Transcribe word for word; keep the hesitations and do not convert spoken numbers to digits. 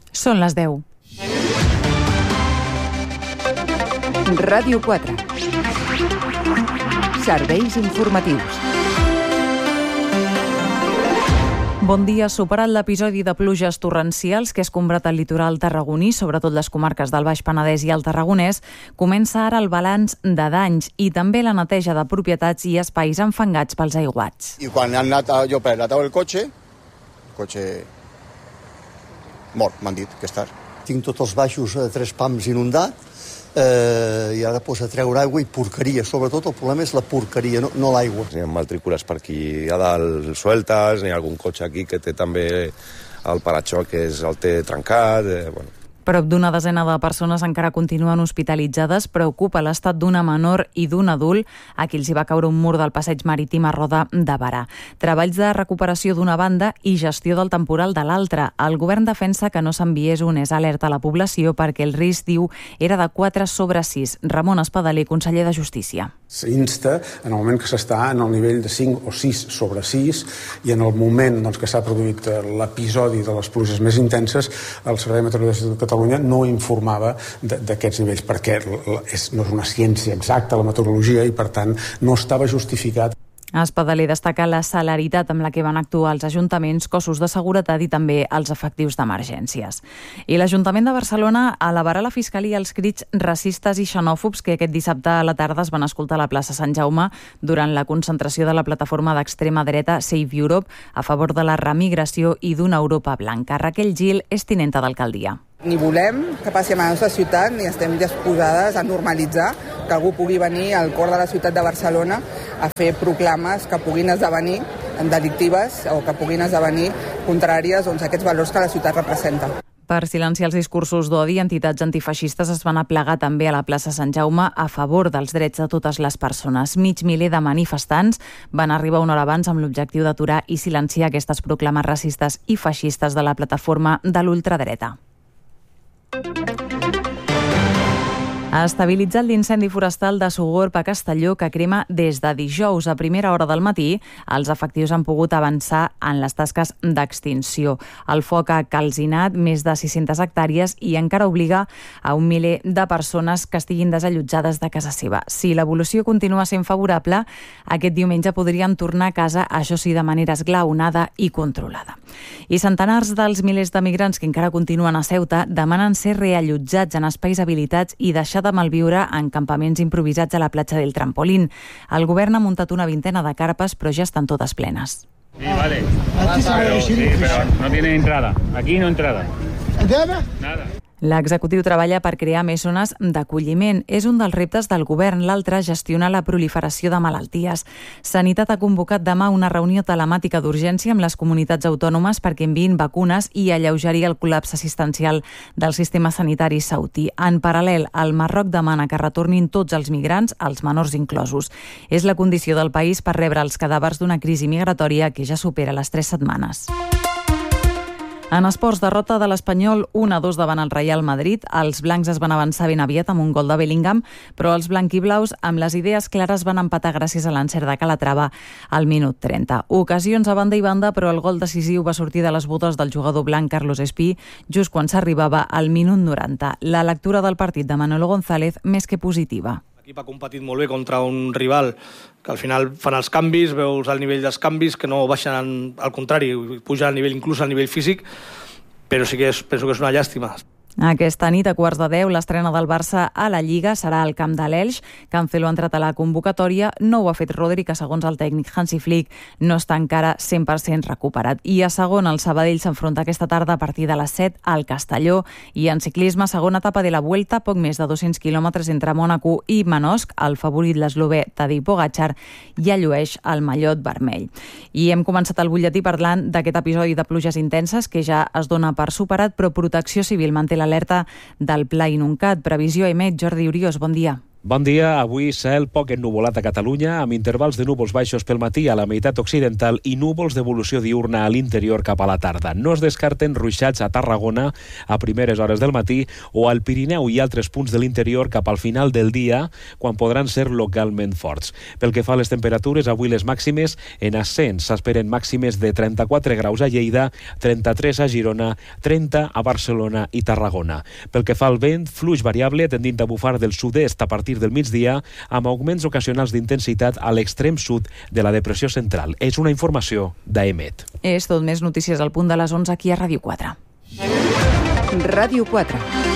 Són les deu. Ràdio quatre. Serveis informatius. Bon dia. Superat l'episodi de pluges torrencials que ha escombrat el litoral tarragoní, sobretot les comarques del Baix Penedès i el Tarragonès, comença ara el balanç de danys i també la neteja de propietats i espais enfangats pels aiguats. I quan han anat a, jo per la taula del cotxe, el cotxe mort, m'han dit que està. Tinc tots els baixos a tres pams inundats, eh, i ara pues, a treure aigua i porqueria. Sobretot el problema és la porqueria, no, no l'aigua. Hi ha matrícules per aquí a dalt sueltes, n'hi ha algun cotxe aquí que té també el paraxoc que és, el té trencat, eh, bueno. Prop d'una desena de persones encara continuen hospitalitzades. Preocupa l'estat d'una menor i d'un adult a qui els hi va caure un mur del passeig marítim a Roda de Berà. Treballs de recuperació d'una banda i gestió del temporal de l'altra. El govern defensa que no s'enviés un és alerta a la població perquè el risc, diu, era de quatre sobre sis. Ramon Espadaler, conseller de Justícia. S'insta en el moment que s'està en el nivell de cinc o sis sobre sis i en el moment doncs, que s'ha produït l'episodi de les pluges més intenses, el Servei Meteorològic de Catalunya no informava d'aquests nivells perquè és, no és una ciència exacta la meteorologia i per tant no estava justificat. Espadaler destaca la celeritat amb la que van actuar els ajuntaments, cossos de seguretat i també els efectius d'emergències. I l'Ajuntament de Barcelona elevarà a la Fiscalia els crits racistes i xenòfobs que aquest dissabte a la tarda es van escoltar a la plaça Sant Jaume durant la concentració de la plataforma d'extrema dreta Save Europe a favor de la remigració i d'una Europa blanca. Raquel Gil és tinenta d'alcaldia. Ni volem que passi a la nostra ciutat ni estem disposades a normalitzar que algú pugui venir al cor de la ciutat de Barcelona a fer proclames que puguin esdevenir delictives o que puguin esdevenir contràries doncs, a aquests valors que la ciutat representa. Per silenciar els discursos d'odi, entitats antifeixistes es van aplegar també a la plaça Sant Jaume a favor dels drets de totes les persones. Mig miler de manifestants van arribar una hora abans amb l'objectiu d'aturar i silenciar aquestes proclames racistes i feixistes de la plataforma de l'ultradreta. Ha estabilitzat l'incendi forestal de Sogorb a Castelló que crema des de dijous. A primera hora del matí, els efectius han pogut avançar en les tasques d'extinció. El foc ha calcinat més de sis-centes hectàrees i encara obliga a un miler de persones que estiguin desallotjades de casa seva. Si l'evolució continua sent favorable, aquest diumenge podrien tornar a casa, això sí, de manera esglaonada i controlada. I centenars dels milers de migrants que encara continuen a Ceuta demanen ser reallotjats en espais habilitats i deixar de malviure en campaments improvisats a la platja del Trampolín. El govern ha muntat una vintena de carpes, però ja estan totes plenes. Sí, vale. Pero, sí, pero no tiene entrada. Aquí no entrada. Nada. L'executiu treballa per crear més zones d'acolliment. És un dels reptes del govern. L'altre, gestionar la proliferació de malalties. Sanitat ha convocat demà una reunió telemàtica d'urgència amb les comunitats autònomes perquè enviïn vacunes i alleugerir el col·lapse assistencial del sistema sanitari saudí. En paral·lel, el Marroc demana que retornin tots els migrants, els menors inclosos. És la condició del país per rebre els cadàvers d'una crisi migratòria que ja supera les tres setmanes. En esports, derrota de l'Espanyol un a dos davant el Real Madrid. Els blancs es van avançar ben aviat amb un gol de Bellingham, però els blanquiblaus, amb les idees clares, van empatar gràcies a l'encert de Calatrava al minut trenta. Ocasions a banda i banda, però el gol decisiu va sortir de les botes del jugador blanc Carlos Espí just quan s'arribava al minut noranta. La lectura del partit de Manolo González més que positiva. L'equip ha competit molt bé contra un rival que al final fan els canvis, veus el nivell dels canvis, que no baixen, al contrari, puja al nivell, inclús al nivell físic, però sí que és, penso que és una llàstima. Aquesta nit, a quarts de deu, l'estrena del Barça a la Lliga serà al camp de l'Elx. Cancelo ha entrat a la convocatòria. No ho ha fet Rodri, que segons el tècnic Hansi Flick no està encara cent per cent recuperat. I a segon, el Sabadell s'enfronta aquesta tarda a partir de les set al Castelló. I en ciclisme, segona etapa de la Vuelta, poc més de dos-cents quilòmetres entre Mònaco i Manosc. El favorit, l'eslovè Tadej Pogačar, ja llueix el mallot vermell. I hem començat el butlletí parlant d'aquest episodi de pluges intenses que ja es dona per superat, però Protecció Civil manté la alerta del pla inuncat. Previsió emet Jordi Uriós, bon dia. Bon dia. Avui cel poc ennuvolat a Catalunya, amb intervals de núvols baixos pel matí a la meitat occidental i núvols d'evolució diurna a l'interior cap a la tarda. No es descarten ruixats a Tarragona a primeres hores del matí o al Pirineu i altres punts de l'interior cap al final del dia, quan podran ser localment forts. Pel que fa a les temperatures, avui les màximes en ascens. S'esperen màximes de trenta-quatre graus a Lleida, trenta-tres a Girona, trenta a Barcelona i Tarragona. Pel que fa al vent, fluix variable tendint a bufar del sud-est a partir del migdia, amb augments ocasionals d'intensitat a l'extrem sud de la depressió central. És una informació d'Aemet. És tot. Més notícies al punt de les onze aquí a Ràdio quatre. Ràdio quatre.